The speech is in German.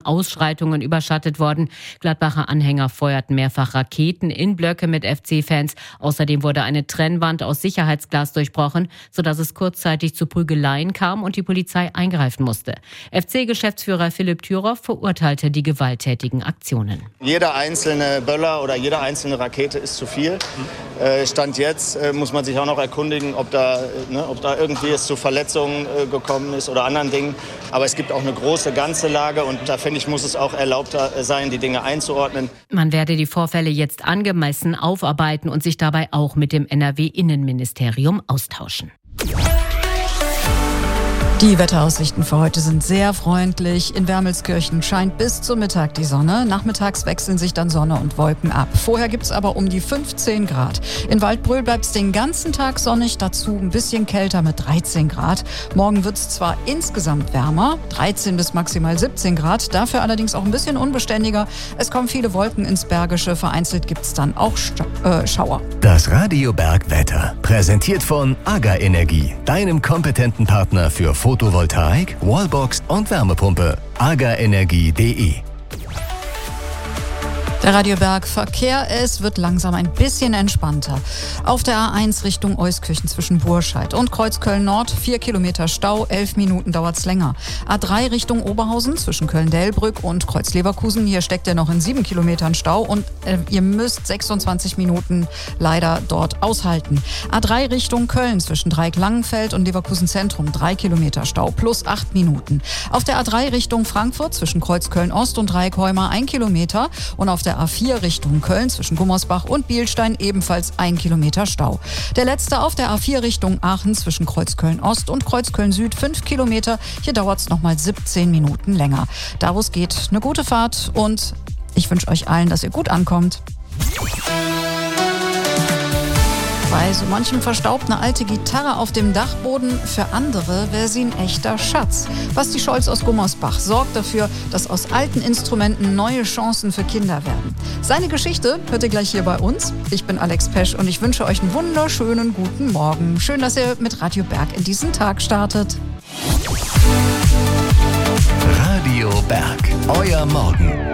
Ausschreitungen überschattet worden. Gladbacher Anhänger feuerten mehrfach Raketen in Blöcke mit FC-Fans. Außerdem wurde eine Trennwand aus Sicherheitsglas durchbrochen, sodass es kurzzeitig zu Prügeleien kam und die Polizei eingreifen musste. FC-Geschäftsführer Philipp Thüroff verurteilte die gewalttätigen Aktionen. Jeder einzelne Böller oder jede einzelne Rakete ist zu viel. Stand jetzt muss man sich auch noch erkundigen, ob da irgendwie es zu Verletzungen gekommen ist oder anderen Dingen. Aber es gibt auch eine große ganze Lage und da finde ich, muss es auch erlaubter sein, die Dinge einzuordnen. Man werde die Vorfälle jetzt angemessen aufarbeiten und sich dabei auch mit dem NRW-Innenministerium austauschen. Die Wetteraussichten für heute sind sehr freundlich. In Wermelskirchen scheint bis zum Mittag die Sonne. Nachmittags wechseln sich dann Sonne und Wolken ab. Vorher gibt es aber um die 15 Grad. In Waldbröl bleibt es den ganzen Tag sonnig, dazu ein bisschen kälter mit 13 Grad. Morgen wird es zwar insgesamt wärmer, 13 bis maximal 17 Grad, dafür allerdings auch ein bisschen unbeständiger. Es kommen viele Wolken ins Bergische, vereinzelt gibt es dann auch Schauer. Das Radio Berg Wetter, präsentiert von AGA Energie, deinem kompetenten Partner für Photovoltaik, Wallbox und Wärmepumpe. agaenergie.de. Der Radio Berg Verkehr, es wird langsam ein bisschen entspannter. Auf der A1 Richtung Euskirchen zwischen Burscheid und Kreuzköln Nord 4 Kilometer Stau, 11 Minuten dauert's länger. A3 Richtung Oberhausen zwischen Köln-Delbrück und Kreuz-Leverkusen, hier steckt er noch in 7 Kilometern Stau und ihr müsst 26 Minuten leider dort aushalten. A3 Richtung Köln zwischen Dreieck-Langenfeld und Leverkusen Zentrum 3 Kilometer Stau plus 8 Minuten. Auf der A3 Richtung Frankfurt zwischen Kreuzköln Ost und Dreieck-Heumar 1 Kilometer und auf der A4 Richtung Köln zwischen Gummersbach und Bielstein ebenfalls 1 Kilometer Stau. Der letzte auf der A4 Richtung Aachen zwischen Kreuzköln Ost und Kreuzköln Süd 5 Kilometer. Hier dauert es nochmal 17 Minuten länger. Da wo es geht, eine gute Fahrt und ich wünsche euch allen, dass ihr gut ankommt. Bei so manchem verstaubt eine alte Gitarre auf dem Dachboden. Für andere wäre sie ein echter Schatz. Basti Scholz aus Gummersbach sorgt dafür, dass aus alten Instrumenten neue Chancen für Kinder werden. Seine Geschichte hört ihr gleich hier bei uns. Ich bin Alex Pesch und ich wünsche euch einen wunderschönen guten Morgen. Schön, dass ihr mit Radio Berg in diesen Tag startet. Radio Berg, euer Morgen.